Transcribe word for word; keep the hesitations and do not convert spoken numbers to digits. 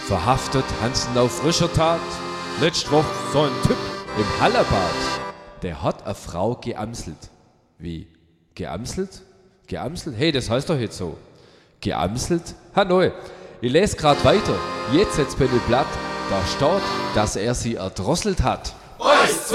Verhaftet Hansen auf frischer Tat. Letzte Woche so ein Typ im Hallerbad. Der hat eine Frau geamselt. Wie? Geamselt? Geamselt? Hey, das heißt doch jetzt so. Geamselt? Ha, neu. Ich lese grad weiter. Jetzt jetzt bei dem Blatt. Da steht, dass er sie erdrosselt hat. Eins,